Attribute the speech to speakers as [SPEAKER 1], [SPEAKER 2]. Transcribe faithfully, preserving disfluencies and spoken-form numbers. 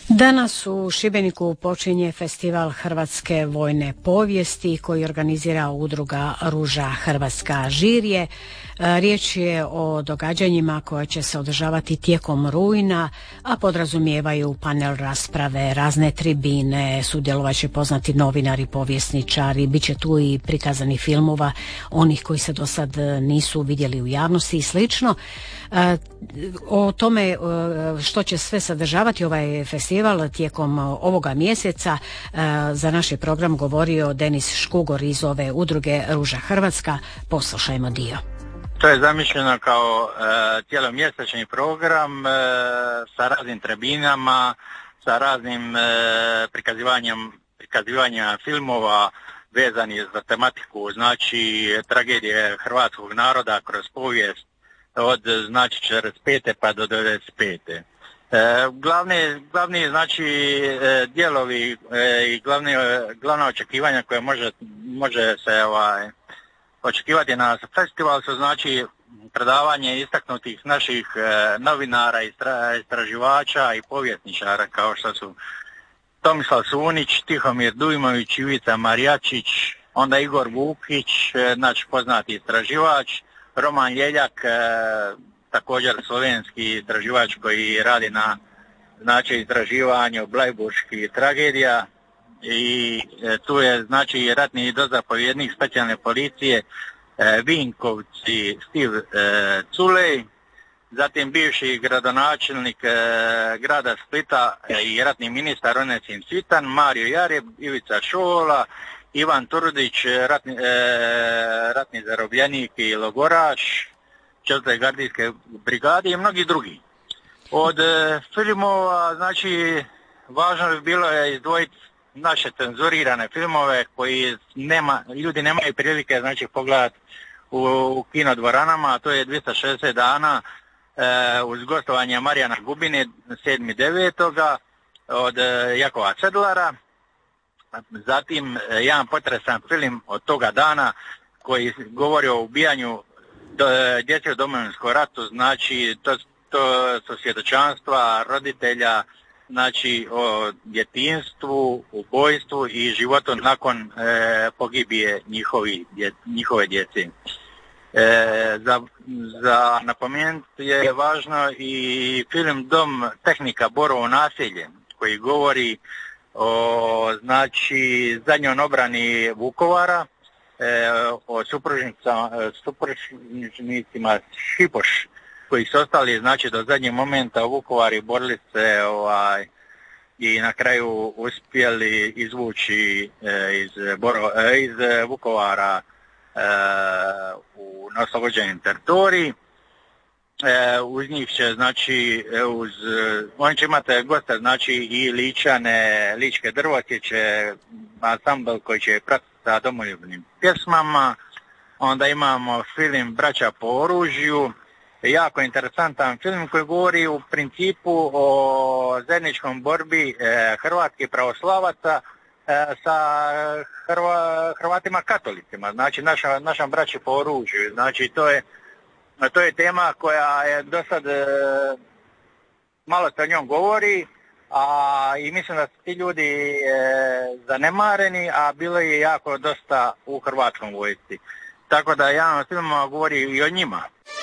[SPEAKER 1] Danas u Šibeniku počinje festival hrvatske vojne povijesti koji organizira udruga Ruža Hrvatska žirje. Riječ je o događanjima koje će se održavati tijekom rujna, a podrazumijevaju panel rasprave, razne tribine, sudjelovat će poznati novinari, povjesničari, bit će tu i prikazani filmova onih koji se do sad nisu vidjeli u javnosti i slično. O tome što će sve sadržavati ovaj festival tijekom ovoga mjeseca za naš je program govorio Denis Škugor iz ove udruge Ruža Hrvatska. Poslušajmo dio.
[SPEAKER 2] To je zamišljeno kao e, cijelomjesečni program e, sa raznim tribinama, sa raznim e, prikazivanjem prikazivanja filmova vezanih za tematiku, znači tragedije hrvatskog naroda kroz povijest od znači četrdeset pete pa do devedeset pete. E, glavni, glavni znači e, dijelovi e, i glavni, glavna očekivanja koje može, može se ovaj, očekivati na festival su znači predavanje istaknutih naših e, novinara, istra, istraživača i povjesničara kao što su Tomislav Sunić, Tihomir Dujmović, Ivica Marijačić, onda Igor Vukić, e, naš poznati istraživač, Roman Ljeljak, e, također slovenski istraživač koji radi na znači istraživanju blajburških tragedija i e, tu je znači ratni dozapovjednik specijalne policije e, Vinkovci Steve e, Culej, zatim bivši gradonačelnik e, grada Splita e, i ratni ministar Onesin Cvitan, Mario Jareb, Ivica Šola, Ivan Turudić, ratni, e, ratni zarobljenik i logoraš četvrte gardijske brigade i mnogi drugi. Od e, filmova, znači, važno bi bilo je izdvojiti naše cenzurirane filmove koji nema, ljudi nemaju prilike znači pogledati u, u kinodvoranama, a to je dvjesto šezdeset dana e, uz gostovanje Marijana Gubine sedmog devetoga od e, Jakova Cedlara. Zatim e, jedan potresan film od toga dana koji govori o ubijanju do, e, djece u Domovinskom ratu, znači to, to su svjedočanstva roditelja, znači o djetinjstvu, ubojstvu i životu nakon e, pogibije njihovi, dje, njihove djece. E, za, za napomenuti je važno i film Dom tehnika Borovo naselje koji govori o znači zadnjoj obrani Vukovara, e, o supružnicima Šipoš koji su ostali znači do zadnjeg momenta u Vukovaru i borili se ovaj, i na kraju uspjeli izvući e, iz, Boro, e, iz Vukovara e, u oslobođenim teritoriji. E, uz njih će znači uz, oni će imati goste znači i Ličane, Ličke drvosjeće, ansambl koji će pratiti sa domoljubnim pjesmama. Onda imamo film Braća po oružju, jako interesantan film koji govori u principu o zajedničkom borbi e, hrvatskih pravoslavaca e, sa Hrva, Hrvatima katolicima, znači naša, naša braća po oružju. Znači to je, to je tema koja je do sad e, malo se o njom govori, a i mislim da su ti ljudi e, zanemareni, a bilo je jako dosta u hrvatskom vojsci. Tako da jedan od filmova govori i o njima.